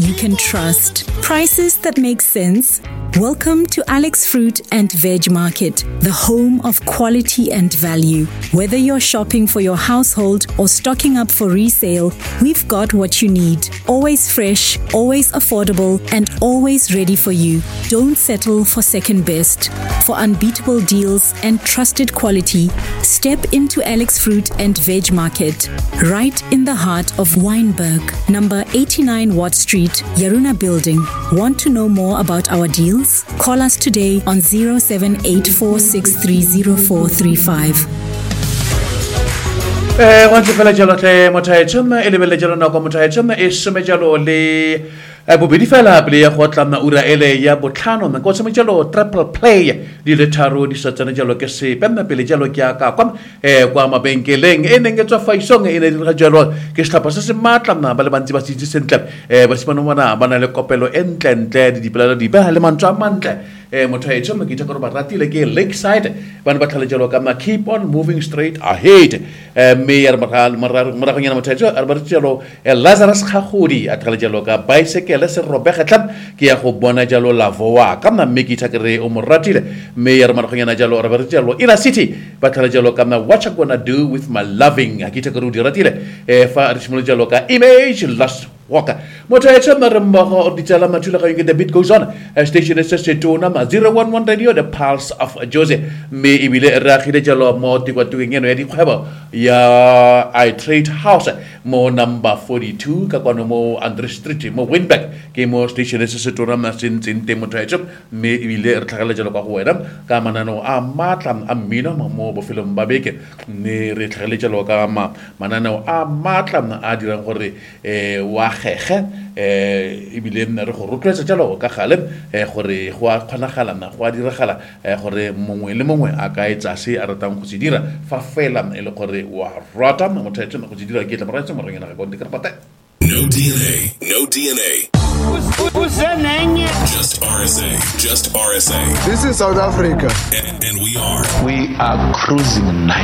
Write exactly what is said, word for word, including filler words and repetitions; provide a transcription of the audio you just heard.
you can trust. Prices that make sense. Welcome to Alex Fruit and Veg Market, the home of quality and value. Whether you're shopping for your household or stocking up for resale, we've got what you need. Always fresh, always affordable, and always ready for you. Don't settle for second best. For unbeatable deals and trusted quality, step into Alex Fruit and Veg Market, right in the heart of Wynberg, number eighty-nine Watt Street, Yaruna Building. Want to know more about our deals? Call us today on zero seven eight four six three zero four three five. Eh, once fela jalo tle mothaetshema e lebele jalo na go mothaetshema e some jalo le e bobedi fela pele ya go tla na ura ele ya botlhano me go some jalo triple play di le tharo di sa tsena jalo ke se pemme pele jalo ke aka kwa eh kwa mabenkeleng e neng tswa faisong e ne di ga jalo ke setlhapa se se matla na ba le bantsi ba se itse sentle eh ba se bana bona bana le kopelo entle entle di dipela di ba le mantswa mantle eh mothaetshema ke tla go ba ratile ke Lakeside bana ba tlhale jalo ka ma keep on moving straight ahead eh Mayor Maral Maraganyana Mothaetso Alberto Lazarus Khagodi a tlhale jalo ka bicycle se robega tlap ke ya go bona jalo lavoa ka na mekita kere o moratile Mayor Maraganyana jalo Alberto Ina City ba tlhale jalo ka na what you gonna do with my loving a kita kere di ratile eh fa rishmo jalo ka image last Waka. Mothaetso Marambaho or the Chalama Tulaka, the beat goes on. A station is set to number zero one one radio, the pulse of Jose. May Ibile Rakide Jalo, more to what doing in Eddie Weber. Ya I trade house, more number forty-two, Kakonomo and the street, more windback. Came more station is set to number since in Temothaetso. May Ibile Rakalajalo Wedam, Kamanano, a matlam, a minum, more Bofilum Babeke. Ne Rekalajalo Kama, Manano, a matlam, Adiran Hori, a Hehe, Ibilem Rukles Jalo, Kahalem, Hore, Hua Kanahala, Huadi Rahala, Hore Mumuelemue, Akaita, Si Aratam Kusidira, Fafelam, Elokore, Ratam, Motetum, Kusidira, get a ransom or in a Gondicapate. No D N A, no D N A. Who's that name? Just R S A, just R S A. This is South Africa. And, and we are. We are cruising night.